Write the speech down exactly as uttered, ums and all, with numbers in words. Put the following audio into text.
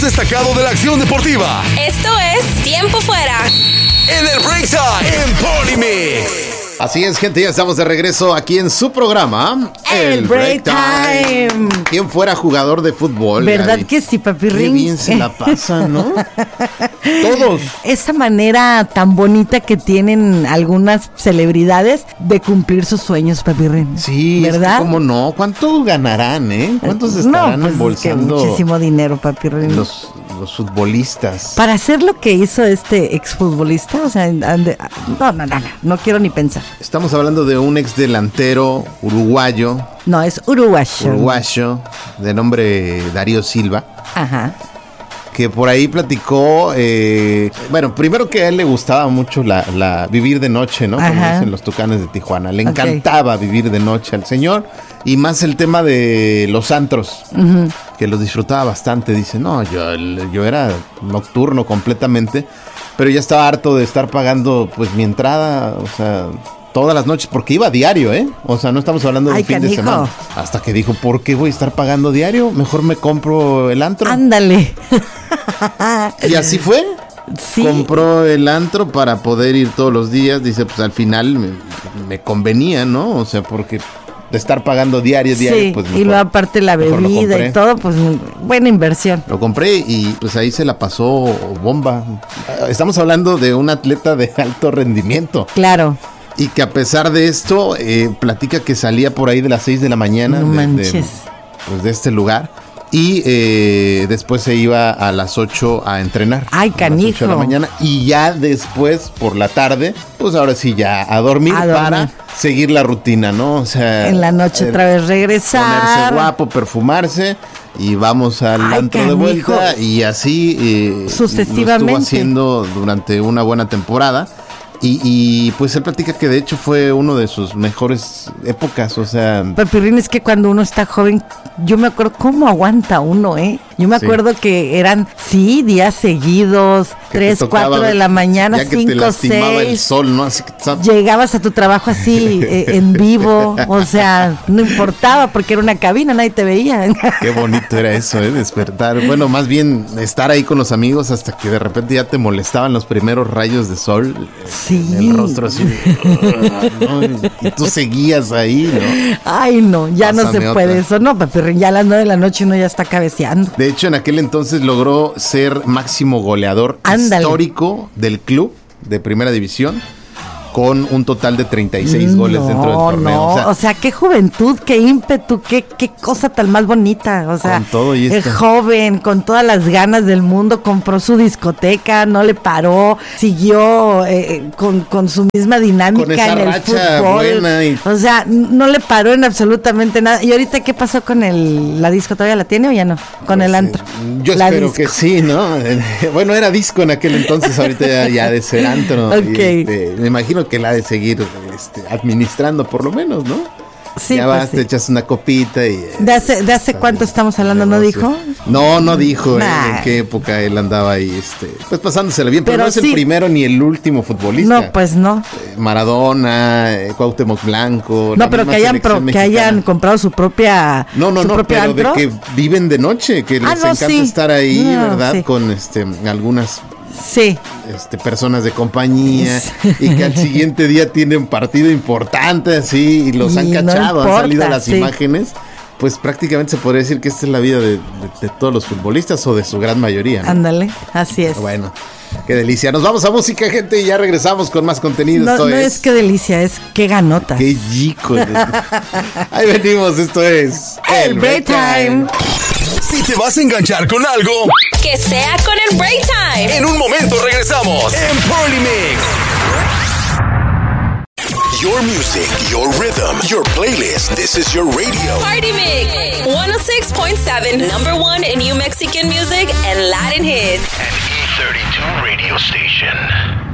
destacado de la acción deportiva. Esto es Tiempo Fuera. En el Break Time, en Polymix. Así es, gente, ya estamos de regreso aquí en su programa, El, el Break, break Time. Time. ¿Quién fuera jugador de fútbol? ¿Verdad Gaby? Que sí, Papirrín? Qué bien se la pasa, ¿no? Todos. Esa manera tan bonita que tienen algunas celebridades de cumplir sus sueños, Papirrín. Sí, ¿verdad? Es que cómo no. ¿Cuánto ganarán, eh? ¿Cuántos estarán no, pues embolsando? Es que muchísimo dinero, Papirrín. Los, los futbolistas. Para hacer lo que hizo este exfutbolista, o sea, ande, no, no, no, no, no quiero ni pensar. Estamos hablando de un ex delantero uruguayo. No, es uruguayo. Uruguayo, de nombre Darío Silva. Ajá. Que por ahí platicó, eh, bueno, primero que a él le gustaba mucho la, la vivir de noche, ¿no? Como Ajá. dicen los Tucanes de Tijuana. Le encantaba okay. vivir de noche al señor. Y más el tema de los antros, uh-huh. que los disfrutaba bastante. Dice, no, yo, yo era nocturno completamente, pero ya estaba harto de estar pagando pues mi entrada, o sea, todas las noches, porque iba a diario, ¿eh? O sea, no estamos hablando de Ay, un fin canijo. de semana. Hasta que dijo, ¿por qué voy a estar pagando diario? Mejor me compro el antro. Ándale. Y así fue. Sí. Compró el antro para poder ir todos los días. Dice, pues al final me, me convenía, ¿no? O sea, porque de estar pagando diario, diario, sí, pues mejor, y luego aparte la bebida y todo, pues buena inversión. Lo compré y pues ahí se la pasó bomba. Estamos hablando de un atleta de alto rendimiento. Claro. Y que a pesar de esto, eh, platica que salía por ahí de las seis de la mañana. No de, manches. De, pues de este lugar. Y eh, después se iba a las ocho a entrenar. Ay, canijo. A las ocho de la mañana. Y ya después, por la tarde, pues ahora sí ya a dormir, a dormir. para seguir la rutina, ¿no? O sea, en la noche eh, otra vez regresar. Ponerse guapo, perfumarse y vamos al Ay, antro canijo. de vuelta. Y así eh, sucesivamente. lo estuvo haciendo durante una buena temporada. Y, y pues él platica que de hecho fue uno de sus mejores épocas, o sea... Papirrín, es que cuando uno está joven, yo me acuerdo cómo aguanta uno, ¿eh? Yo me acuerdo sí. que eran, sí, días seguidos, que tres, cuatro de la mañana, ya que cinco, te lastimaba seis. el sol, ¿no? Así que, llegabas a tu trabajo así, eh, en vivo, o sea, no importaba porque era una cabina, nadie te veía. Qué bonito era eso, ¿eh? Despertar, bueno, más bien estar ahí con los amigos hasta que de repente ya te molestaban los primeros rayos de sol. Sí. En el rostro así, ¿no? Y tú seguías ahí, ¿no? Ay, no, ya Pásame no se otra. puede eso, no, Papirrín, ya a las nueve de la noche uno ya está cabeceando. De hecho, en aquel entonces logró ser máximo goleador Ándale. histórico del club de primera división, con un total de treinta y seis no, goles dentro del torneo. No, o sea, o sea, qué juventud, qué ímpetu, qué, qué cosa tan más bonita. O sea, con todo y el esto. joven, con todas las ganas del mundo, compró su discoteca, no le paró, siguió eh, con, con su misma dinámica con esa en el racha fútbol. Buena y... O sea, no le paró en absolutamente nada. ¿Y ahorita qué pasó con el, la disco? ¿Todavía la tiene o ya no? Con pues el antro. Yo la espero disco. que sí, ¿no? Bueno, era disco en aquel entonces, ahorita ya, ya de ser antro. Ok. Y, este, me imagino que la ha de seguir este, administrando por lo menos, ¿no? Sí, ya pues vas, sí. te echas una copita y... ¿De hace, de hace cuánto estamos hablando? ¿No dijo? No, no dijo Nah. eh, en qué época él andaba ahí, este, pues pasándosela bien, pero, Pero no es sí. el primero ni el último futbolista. No, pues no. Eh, Maradona, eh, Cuauhtémoc Blanco. No, la pero misma que hayan, pro- selección que hayan mexicana. comprado su propia No, no, su no, propio pero antro. de que viven de noche, que les Ah, no, encanta sí. estar ahí, No, ¿verdad? sí. Con este algunas Sí. este, personas de compañía Sí. y que al siguiente día tienen un partido importante así y los han Y no cachado, importa, han salido las sí. imágenes. Pues prácticamente se podría decir que esta es la vida de, de, de todos los futbolistas o de su gran mayoría, ¿no? Ándale, así es. Bueno, qué delicia. Nos vamos a música, gente, y ya regresamos con más contenido. No, esto no es... es que delicia, es que ganotas. Qué chico. Ahí venimos, esto es... El Break Time. Si te vas a enganchar con algo, Que sea con el Break Time. en un momento regresamos en Polymix. Your music, your rhythm, your playlist. This is your radio. Party Mix one oh six point seven, number one in New Mexican music and Latin hits. An E thirty-two radio station.